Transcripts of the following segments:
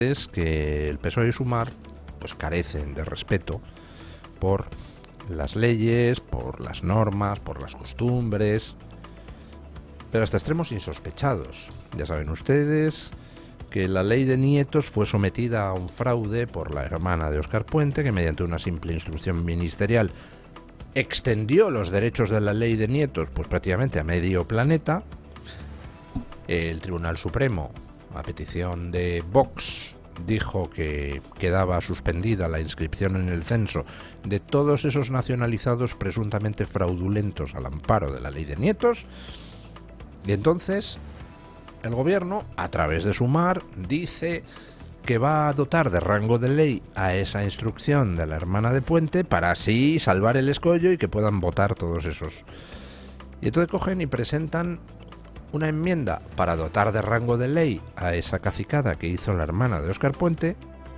es que el PSOE y Sumar pues carecen de respeto por las leyes, por las normas, por las costumbres, pero hasta extremos insospechados. Ya saben ustedes que la ley de nietos fue sometida a un fraude por la hermana de Óscar Puente, que mediante una simple instrucción ministerial extendió los derechos de la ley de nietos pues prácticamente a medio planeta. El Tribunal Supremo, a petición de Vox, dijo que quedaba suspendida la inscripción en el censo de todos esos nacionalizados presuntamente fraudulentos al amparo de la ley de nietos. Y entonces el gobierno, a través de Sumar, dice que va a dotar de rango de ley a esa instrucción de la hermana de Puente para así salvar el escollo y que puedan votar todos esos. Y entonces cogen y presentan una enmienda para dotar de rango de ley a esa cacicada que hizo la hermana de Óscar Puente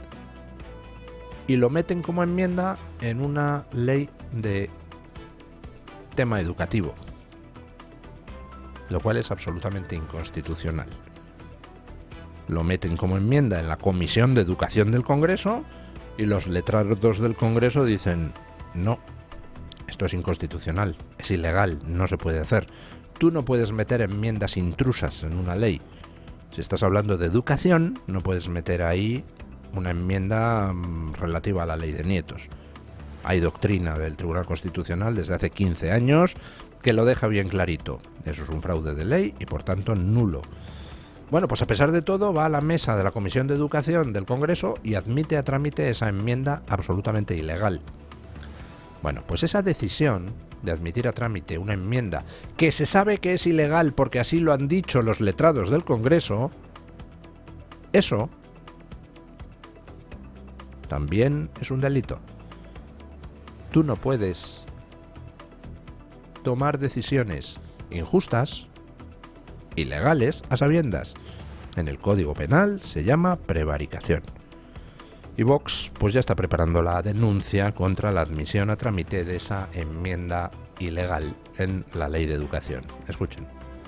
y lo meten como enmienda en una ley de tema educativo, lo cual es absolutamente inconstitucional. Lo meten como enmienda en la Comisión de Educación del Congreso y los letrados del Congreso dicen: no, esto es inconstitucional, es ilegal, no se puede hacer. Tú no puedes meter enmiendas intrusas en una ley. Si estás hablando de educación, no puedes meter ahí una enmienda relativa a la ley de nietos. Hay doctrina del Tribunal Constitucional desde hace 15 años que lo deja bien clarito. Eso es un fraude de ley y por tanto nulo. Bueno, pues a pesar de todo va a la mesa de la Comisión de Educación del Congreso y admite a trámite esa enmienda absolutamente ilegal. Bueno, pues esa decisión de admitir a trámite una enmienda que se sabe que es ilegal porque así lo han dicho los letrados del Congreso, eso también es un delito. Tú no puedes tomar decisiones injustas, ilegales, a sabiendas. En el Código Penal se llama prevaricación. Y Vox pues ya está preparando la denuncia contra la admisión a trámite de esa enmienda ilegal en la Ley de Educación. Escuchen.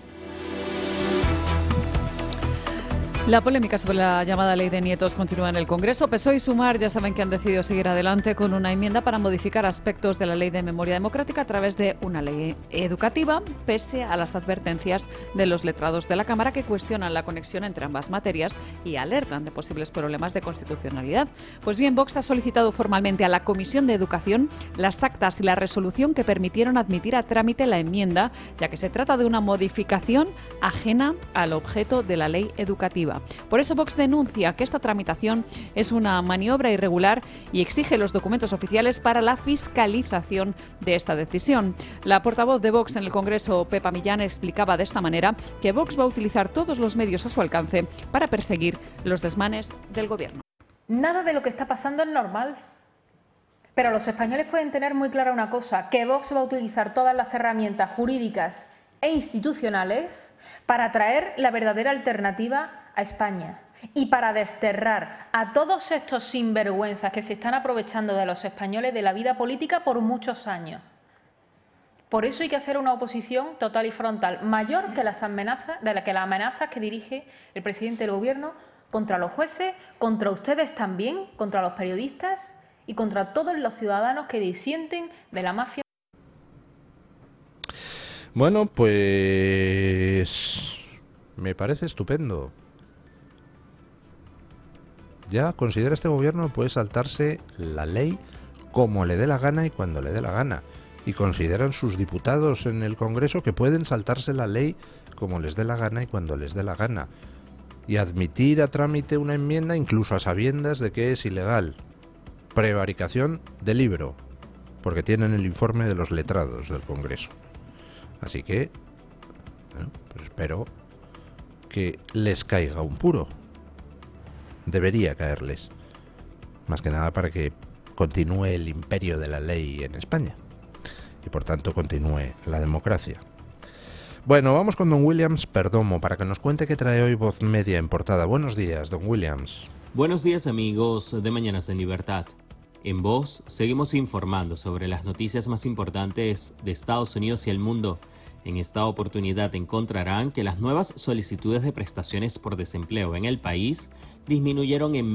La polémica sobre la llamada ley de nietos continúa en el Congreso. PSOE y Sumar ya saben que han decidido seguir adelante con una enmienda para modificar aspectos de la ley de memoria democrática a través de una ley educativa, pese a las advertencias de los letrados de la Cámara que cuestionan la conexión entre ambas materias y alertan de posibles problemas de constitucionalidad. Pues bien, Vox ha solicitado formalmente a la Comisión de Educación las actas y la resolución que permitieron admitir a trámite la enmienda, ya que se trata de una modificación ajena al objeto de la ley educativa. Por eso Vox denuncia que esta tramitación es una maniobra irregular y exige los documentos oficiales para la fiscalización de esta decisión. La portavoz de Vox en el Congreso, Pepa Millán, explicaba de esta manera que Vox va a utilizar todos los medios a su alcance para perseguir los desmanes del gobierno. Nada de lo que está pasando es normal. Pero los españoles pueden tener muy clara una cosa, que Vox va a utilizar todas las herramientas jurídicas e institucionales para traer la verdadera alternativa a España y para desterrar a todos estos sinvergüenzas que se están aprovechando de los españoles de la vida política por muchos años. Por eso hay que hacer una oposición total y frontal, mayor que las amenazas que dirige el presidente del Gobierno contra los jueces, contra ustedes también, contra los periodistas y contra todos los ciudadanos que disienten de la mafia. Bueno, pues me parece estupendo. Ya considera este gobierno puede saltarse la ley como le dé la gana y cuando le dé la gana. Y consideran sus diputados en el Congreso que pueden saltarse la ley como les dé la gana y cuando les dé la gana. Y admitir a trámite una enmienda incluso a sabiendas de que es ilegal. Prevaricación de libro, porque tienen el informe de los letrados del Congreso. Así que, bueno, pues espero que les caiga un puro. Debería caerles. Más que nada para que continúe el imperio de la ley en España. Y por tanto continúe la democracia. Bueno, vamos con don Williams Perdomo para que nos cuente qué trae hoy Voz Media en portada. Buenos días, don Williams. Buenos días, amigos de Mañanas en Libertad. En Voz seguimos informando sobre las noticias más importantes de Estados Unidos y el mundo En esta oportunidad encontrarán que las nuevas solicitudes de prestaciones por desempleo en el país disminuyeron en